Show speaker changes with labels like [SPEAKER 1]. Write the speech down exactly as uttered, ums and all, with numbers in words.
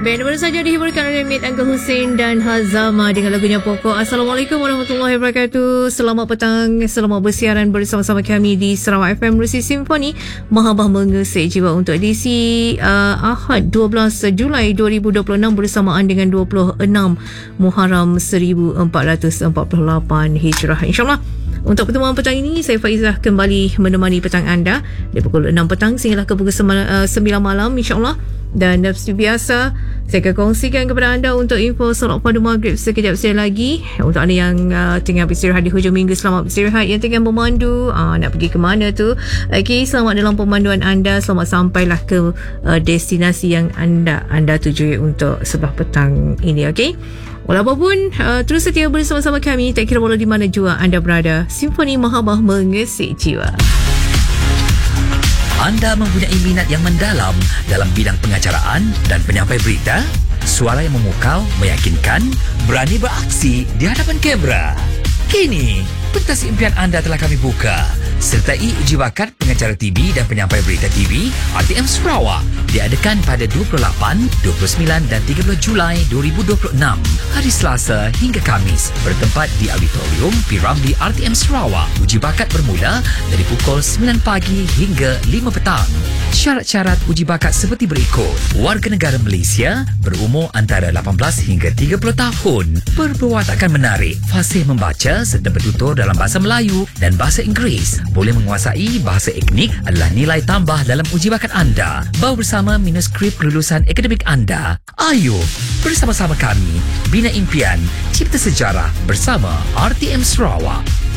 [SPEAKER 1] Band baru saja dihiburkan oleh Mit Uncle Hussein dan Hazama dengan lagunya Pokok. Assalamualaikum warahmatullahi wabarakatuh. Selamat petang, selamat bersiaran bersama-sama kami di Sarawak F M Rusi Simfoni. Mahabah mengesik jiwa untuk edisi uh, Ahad dua belas Julai dua ribu dua puluh enam bersamaan dengan dua puluh enam Muharram seribu empat ratus empat puluh lapan Hijrah. InsyaAllah untuk pertemuan petang ini, saya Faizah kembali menemani petang anda dari pukul enam petang sehinggalah ke pukul sembilan malam insyaAllah. Dan seperti biasa, saya akan kongsikan kepada anda untuk info solat pada maghrib sekejap saya lagi. Untuk anda yang uh, tengah beristirahat di hujung minggu, selamat beristirahat. Yang tengah memandu, uh, nak pergi ke mana tu, okay, selamat dalam pemanduan anda. Selamat sampailah ke uh, destinasi yang anda anda tujui untuk sebelah petang ini, okay? Walaupun uh, terus setia bersama-sama kami, tak kira walau di mana jua anda berada. Simfoni Mahabah mengesik jiwa.
[SPEAKER 2] Anda mempunyai minat yang mendalam dalam bidang pengacaraan dan penyampai berita? Suara yang memukau, meyakinkan, berani beraksi di hadapan kamera. Kini, pentas impian anda telah kami buka. Sertai uji bakat pengacara T V dan penyampai berita T V R T M Sarawak diadakan pada dua puluh lapan, dua puluh sembilan dan tiga puluh Julai dua ribu dua puluh enam, hari Selasa hingga Khamis, bertempat di Auditorium P Ramlee R T M Sarawak. Uji bakat bermula dari pukul sembilan pagi hingga lima petang. Syarat-syarat uji bakat seperti berikut. Warga negara Malaysia, berumur antara lapan belas hingga tiga puluh tahun, berperwatakan menarik, fasih membaca serta bertutur dalam bahasa Melayu dan bahasa Inggeris. Boleh menguasai bahasa etnik adalah nilai tambah dalam uji bakat anda. Bawa bersama manuskrip kelulusan akademik anda. Ayo, bersama-sama kami, bina impian, cipta sejarah bersama R T M Sarawak.